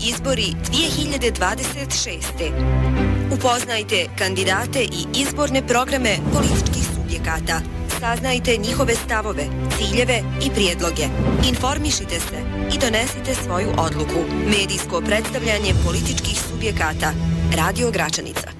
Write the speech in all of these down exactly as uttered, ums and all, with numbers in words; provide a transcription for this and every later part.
izbori dvije hiljade dvadeset šeste. Upoznajte kandidate i izborne programe političkih subjekata. Saznajte njihove stavove, ciljeve i prijedloge. Informišite se i donesite svoju odluku. Medijsko predstavljanje političkih subjekata. Radio Gračanica.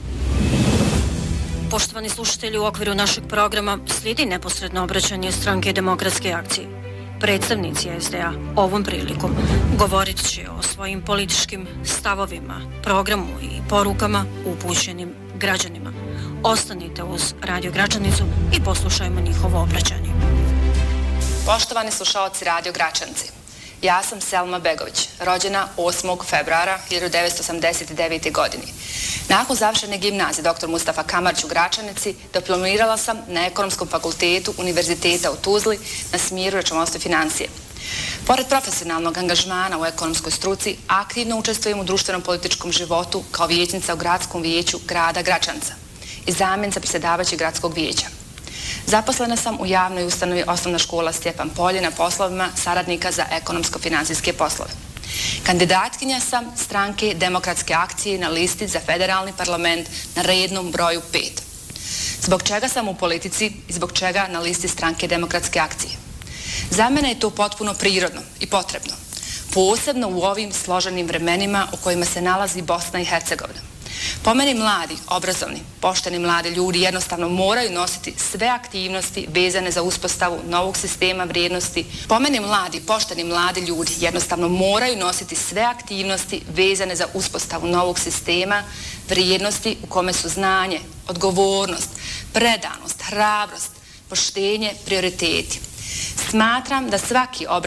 Poštovani slušatelji, u okviru našeg programa slijedi neposredno obraćanje Stranke demokratske akcije. Predstavnici S D A ovom prilikom govorit će o svojim političkim stavovima, programu i porukama upućenim građanima. Ostanite uz Radio Gračanicu i poslušajmo njihovo obraćanje. Poštovani slušalci Radio Gračanci, ja sam Selma Begović, rođena osmog februara hiljadu devetsto osamdeset devete. godine. Nakon završene gimnazije doktor Mustafa Kamarć u Gračanici diplomirala sam na Ekonomskom fakultetu Univerziteta u Tuzli na smjeru računovodstvo i financije. Pored profesionalnog angažmana u ekonomskoj struci, aktivno učestvujem u društvenom političkom životu kao vijećnica u Gradskom vijeću grada Gračanca i zamjenica predsjedavajućeg gradskog vijeća. Zaposlena sam u javnoj ustanovi Osnovna škola Stjepan Polje na poslovima saradnika za ekonomsko-financijske poslove. Kandidatkinja sam Stranke demokratske akcije na listi za federalni parlament na rednom broju pet. Zbog čega sam u politici i zbog čega na listi Stranke demokratske akcije? Za mene je to potpuno prirodno i potrebno, posebno u ovim složenim vremenima u kojima se nalazi Bosna i Hercegovina. Po meni mladi, obrazovni, pošteni mladi ljudi jednostavno moraju nositi sve aktivnosti vezane za uspostavu novog sistema vrijednosti. Po meni mladi, pošteni mladi ljudi jednostavno moraju nositi sve aktivnosti vezane za uspostavu novog sistema vrijednosti u kome su znanje, odgovornost, predanost, hrabrost, poštenje, prioriteti. Smatram da svaki obrazovni